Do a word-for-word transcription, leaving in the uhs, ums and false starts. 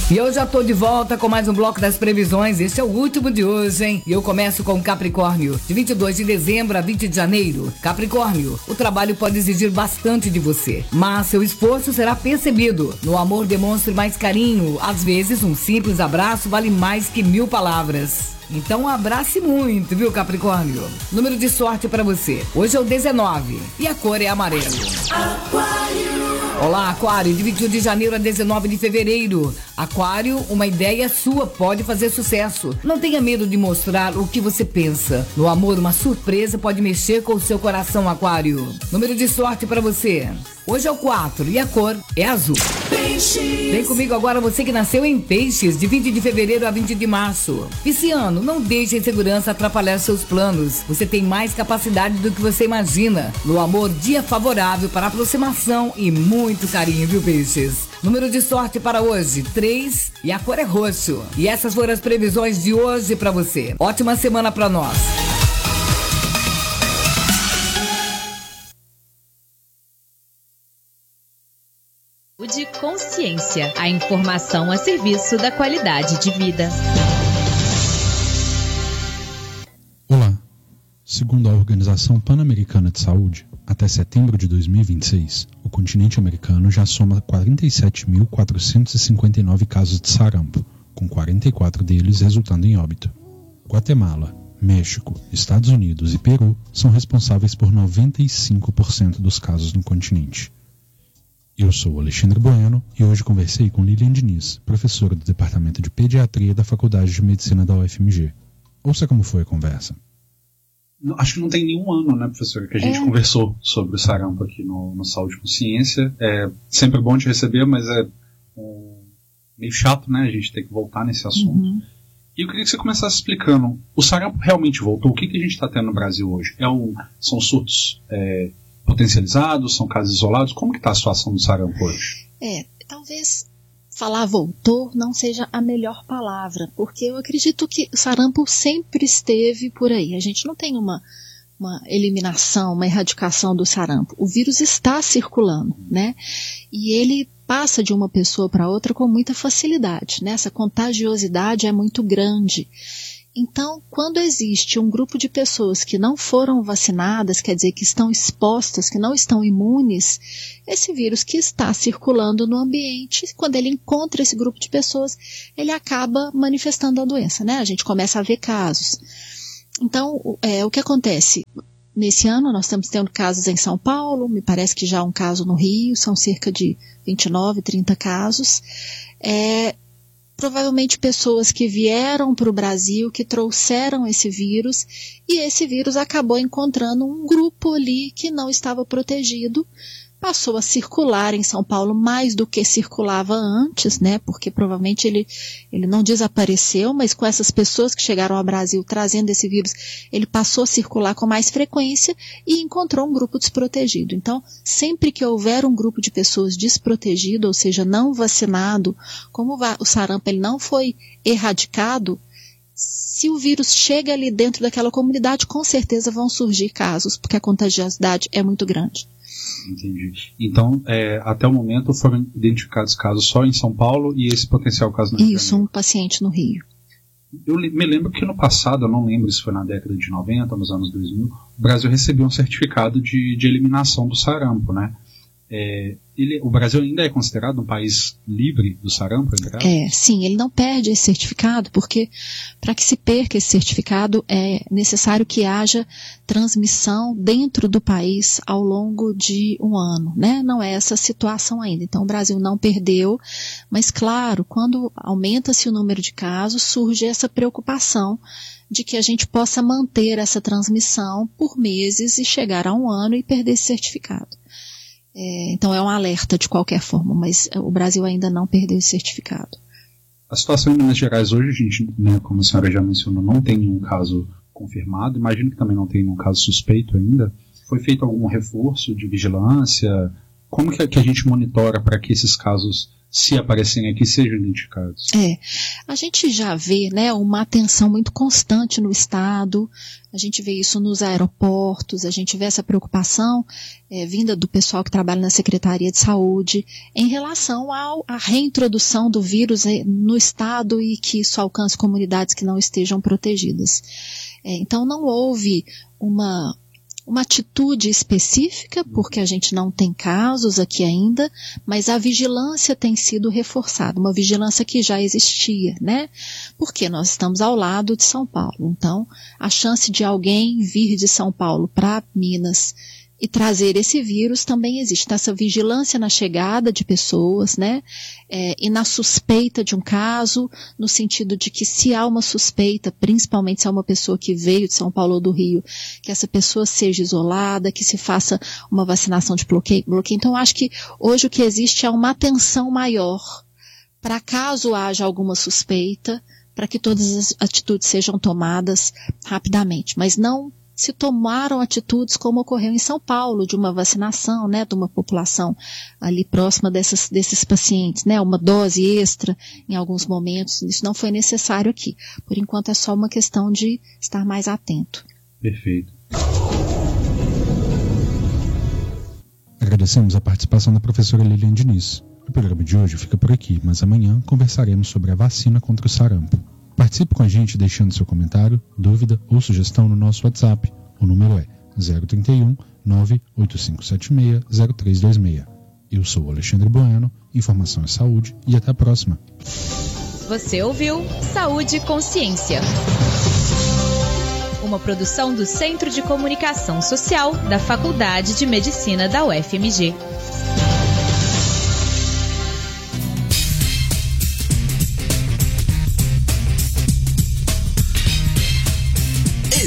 E eu já tô de volta com mais um bloco das previsões. Este é o último de hoje, hein? E eu começo com Capricórnio, de vinte e dois de dezembro a vinte de janeiro. Capricórnio, o trabalho pode exigir bastante de você, mas seu esforço será percebido. No amor, demonstre mais carinho. Às vezes, um simples abraço vale mais que mil palavras. Então abrace muito, viu, Capricórnio? Número de sorte para você. Hoje é o dezenove e a cor é amarelo. Aquário. Olá, Aquário, de vinte e um de janeiro a dezenove de fevereiro. Aquário, uma ideia sua pode fazer sucesso. Não tenha medo de mostrar o que você pensa. No amor, uma surpresa pode mexer com o seu coração, Aquário. Número de sorte para você. Hoje é o quatro e a cor é azul. Peixes. Vem comigo agora você que nasceu em Peixes, de vinte de fevereiro a vinte de março. Pisciano, não deixe a insegurança atrapalhar seus planos. Você tem mais capacidade do que você imagina. No amor, dia favorável para aproximação e muito carinho, viu, Peixes? Número de sorte para hoje, três e a cor é roxo. E essas foram as previsões de hoje para você. Ótima semana para nós. De consciência, a informação a serviço da qualidade de vida. Olá. Segundo a Organização Pan-Americana de Saúde, até setembro de dois mil e vinte e seis, o continente americano já soma quarenta e sete mil quatrocentos e cinquenta e nove casos de sarampo, com quarenta e quatro deles resultando em óbito. Guatemala, México, Estados Unidos e Peru são responsáveis por noventa e cinco por cento dos casos no continente. Eu sou Alexandre Bueno e hoje conversei com Lilian Diniz, professora do Departamento de Pediatria da Faculdade de Medicina da U F M G. Ouça como foi a conversa. Acho que não tem nenhum ano, né, professora, que a gente é. conversou sobre o sarampo aqui no, no Saúde e Consciência. É sempre bom te receber, mas é um, meio chato, né, a gente ter que voltar nesse assunto. Uhum. E eu queria que você começasse explicando, o sarampo realmente voltou? O que, que a gente está tendo no Brasil hoje? É um, são surtos... É, potencializados, são casos isolados? Como que está a situação do sarampo hoje? É, talvez falar voltou não seja a melhor palavra, porque eu acredito que o sarampo sempre esteve por aí. A gente não tem uma, uma eliminação, uma erradicação do sarampo. O vírus está circulando, né? E ele passa de uma pessoa para outra com muita facilidade, né? Essa contagiosidade é muito grande. Então, quando existe um grupo de pessoas que não foram vacinadas, quer dizer, que estão expostas, que não estão imunes, esse vírus que está circulando no ambiente, quando ele encontra esse grupo de pessoas, ele acaba manifestando a doença, né? A gente começa a ver casos. Então, é, o que acontece? Nesse ano, nós estamos tendo casos em São Paulo, me parece que já um caso no Rio, são cerca de vinte e nove, trinta casos. É... Provavelmente pessoas que vieram para o Brasil, que trouxeram esse vírus, e esse vírus acabou encontrando um grupo ali que não estava protegido, passou a circular em São Paulo mais do que circulava antes, né? Porque provavelmente ele, ele não desapareceu, mas com essas pessoas que chegaram ao Brasil trazendo esse vírus, ele passou a circular com mais frequência e encontrou um grupo desprotegido. Então, sempre que houver um grupo de pessoas desprotegido, ou seja, não vacinado, como o sarampo ele não foi erradicado, se o vírus chega ali dentro daquela comunidade, com certeza vão surgir casos, porque a contagiosidade é muito grande. Entendi. Então, é, até o momento foram identificados casos só em São Paulo e esse potencial caso no Rio. Isso, um paciente no Rio. Eu me lembro que no passado, eu não lembro se foi na década de noventa, nos anos dois mil, o Brasil recebeu um certificado de, de eliminação do sarampo, né? É, ele, o Brasil ainda é considerado um país livre do sarampo? É, sim, ele não perde esse certificado, porque para que se perca esse certificado é necessário que haja transmissão dentro do país ao longo de um ano, né? Não é essa situação ainda. Então o Brasil não perdeu, mas claro, quando aumenta-se o número de casos, surge essa preocupação de que a gente possa manter essa transmissão por meses e chegar a um ano e perder esse certificado. É, então é um alerta de qualquer forma, mas o Brasil ainda não perdeu esse certificado. A situação em Minas Gerais hoje, a gente, né, como a senhora já mencionou, não tem nenhum caso confirmado, imagino que também não tem nenhum caso suspeito ainda. Foi feito algum reforço de vigilância? Como que a, que a gente monitora para que esses casos se aparecerem aqui, sejam identificados. É, a gente já vê, né, uma atenção muito constante no Estado, a gente vê isso nos aeroportos, a gente vê essa preocupação é, vinda do pessoal que trabalha na Secretaria de Saúde em relação ao, à reintrodução do vírus no Estado e que isso alcance comunidades que não estejam protegidas. É, então não houve uma... uma atitude específica, porque a gente não tem casos aqui ainda, mas a vigilância tem sido reforçada, uma vigilância que já existia, né? Porque nós estamos ao lado de São Paulo, então a chance de alguém vir de São Paulo para Minas e trazer esse vírus também existe. Então, essa vigilância na chegada de pessoas, né, é, e na suspeita de um caso, no sentido de que se há uma suspeita, principalmente se é uma pessoa que veio de São Paulo ou do Rio, que essa pessoa seja isolada, que se faça uma vacinação de bloqueio. bloqueio. Então, eu acho que hoje o que existe é uma atenção maior para caso haja alguma suspeita, para que todas as atitudes sejam tomadas rapidamente, mas não se tomaram atitudes como ocorreu em São Paulo, de uma vacinação, né, de uma população ali próxima dessas, desses pacientes, né, uma dose extra em alguns momentos. Isso não foi necessário aqui. Por enquanto é só uma questão de estar mais atento. Perfeito. Agradecemos a participação da professora Lilian Diniz. O programa de hoje fica por aqui, mas amanhã conversaremos sobre a vacina contra o sarampo. Participe com a gente deixando seu comentário, dúvida ou sugestão no nosso WhatsApp. O número é zero trinta e um, nove oito cinco sete seis, zero três dois seis. Eu sou o Alexandre Bueno, informação é saúde e até a próxima. Você ouviu Saúde e Consciência. Uma produção do Centro de Comunicação Social da Faculdade de Medicina da U F M G.